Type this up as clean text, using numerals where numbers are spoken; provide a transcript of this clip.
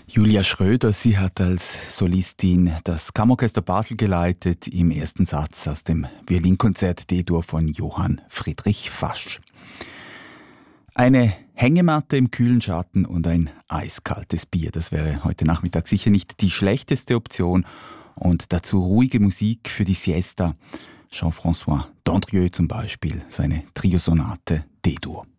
Julia Schröder, sie hat als Solistin das Kammerorchester Basel geleitet im ersten Satz aus dem Violinkonzert D-Dur von Johann Friedrich Fasch. Eine Hängematte im kühlen Schatten und ein eiskaltes Bier, das wäre heute Nachmittag sicher nicht die schlechteste Option. Und dazu ruhige Musik für die Siesta. Jean-François Dondrieu zum Beispiel, seine Triosonate D-Dur.